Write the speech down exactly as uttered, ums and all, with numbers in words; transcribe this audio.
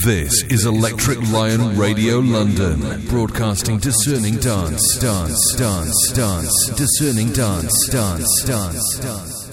This is Electric Lion Radio London, broadcasting discerning dance, dance, dance, dance, discerning dance, dance, dance, dance.